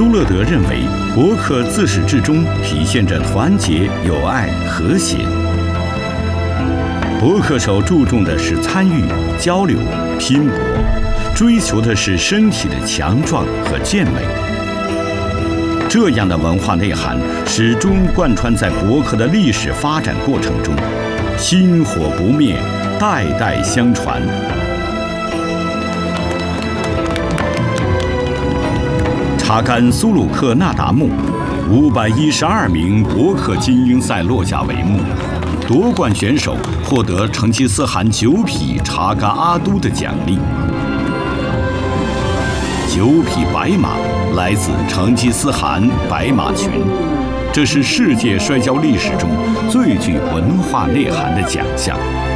苏勒德认为，博客自始至终体现着团结、友爱、和谐。博客手注重的是参与、交流、拼搏，追求的是身体的强壮和健美。这样的文化内涵始终贯穿在博客的历史发展过程中，薪火不灭，代代相传。查干苏鲁克纳达慕512名博客精英赛落下帷幕，夺冠选手获得成吉思汗9匹查干阿都的奖励。9匹白马来自成吉思汗白马群，这是世界摔跤历史中最具文化内涵的奖项。